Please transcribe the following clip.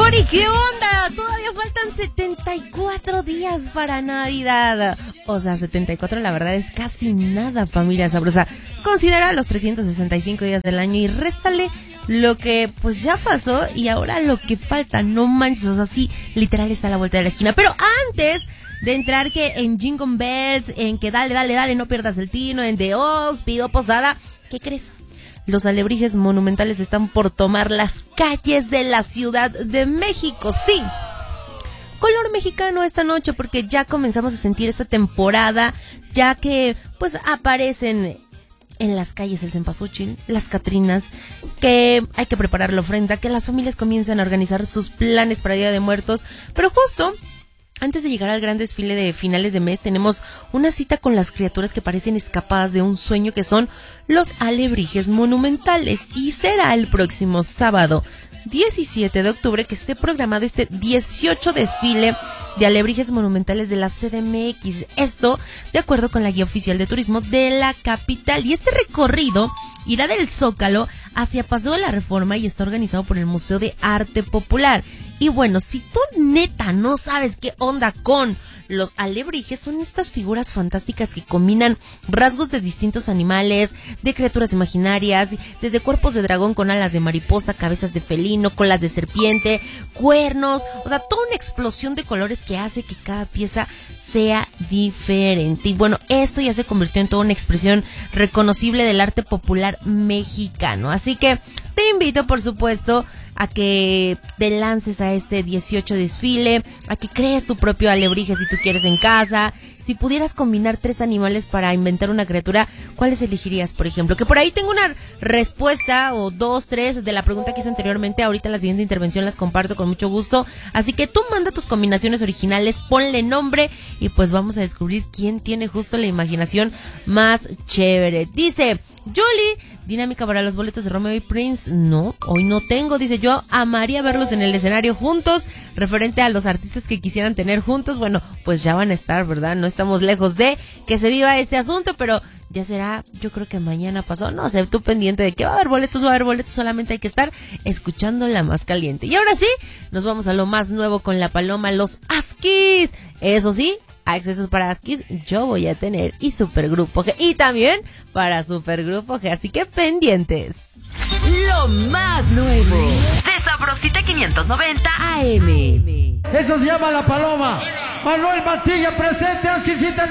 Mori, ¿qué onda? Todavía faltan 74 días para Navidad. O sea, 74 la verdad es casi nada, familia sabrosa. Considera los 365 días del año y réstale lo que pues ya pasó y ahora lo que falta. No manches, o sea, sí, literal está a la vuelta de la esquina. Pero antes de entrar que en Jingle Bells, en que dale, no pierdas el tino, en The Oz, Pido Posada, ¿qué crees? Los alebrijes monumentales están por tomar las calles de la Ciudad de México, sí. Color mexicano esta noche porque ya comenzamos a sentir esta temporada, ya que pues aparecen en las calles el cempasúchil, las catrinas, que hay que preparar la ofrenda, que las familias comiencen a organizar sus planes para Día de Muertos, pero justo antes de llegar al gran desfile de finales de mes, tenemos una cita con las criaturas que parecen escapadas de un sueño, que son los alebrijes monumentales. Y será el próximo sábado 17 de octubre que esté programado este 18 desfile de alebrijes monumentales de la CDMX. Esto de acuerdo con la guía oficial de turismo de la capital. Y este recorrido irá del Zócalo hacia Paseo de la Reforma y está organizado por el Museo de Arte Popular. Y bueno, si tú neta no sabes qué onda con los alebrijes, son estas figuras fantásticas que combinan rasgos de distintos animales, de criaturas imaginarias, desde cuerpos de dragón con alas de mariposa, cabezas de felino, colas de serpiente, cuernos, o sea, toda una explosión de colores que hace que cada pieza sea diferente. Y bueno, esto ya se convirtió en toda una expresión reconocible del arte popular mexicano. Así que te invito, por supuesto, a que te lances a este 18 desfile, a que crees tu propio alebrije si tú quieres en casa. Si pudieras combinar 3 animales para inventar una criatura, ¿cuáles elegirías, por ejemplo? Que por ahí tengo una respuesta, o 2, 3, de la pregunta que hice anteriormente. Ahorita en la siguiente intervención las comparto con mucho gusto. Así que tú manda tus combinaciones originales, ponle nombre y pues vamos a descubrir quién tiene justo la imaginación más chévere. Dice Julie, dinámica para los boletos de Romeo y Prince. No, hoy no tengo. Dice, yo amaría verlos en el escenario juntos. Referente a los artistas que quisieran tener juntos, bueno, pues ya van a estar, ¿verdad? No estamos lejos de que se viva este asunto, pero ya será, yo creo que mañana pasado. No sé, tú pendiente de que va a haber boletos, solamente hay que estar escuchando la más caliente. Y ahora sí, nos vamos a lo más nuevo con la paloma, los Askis. Eso sí, accesos para Askis yo voy a tener, y Supergrupo G, y también para Supergrupo G, así que pendientes. Lo más nuevo de Sabrosita 590 AM. Eso se llama la paloma. Manuel Mantilla presente, Askisita.